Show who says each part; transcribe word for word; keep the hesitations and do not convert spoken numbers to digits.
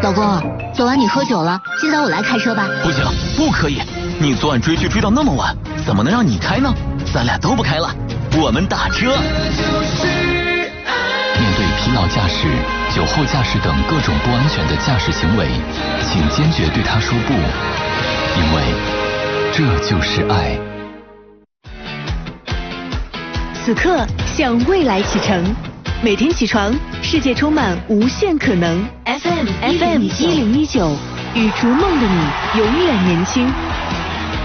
Speaker 1: 老公，昨晚你喝酒了，今早我来开车吧。
Speaker 2: 不行，不可以，你昨晚追剧追到那么晚，怎么能让你开呢？咱俩都不开了，我们打车。
Speaker 3: 面对疲劳驾驶、酒后驾驶等各种不安全的驾驶行为，请坚决对他说不，因为这就是爱。
Speaker 4: 此刻向未来启程，每天起床，世界充满无限可能。F M F M 一零一九，与逐梦的你永远年轻。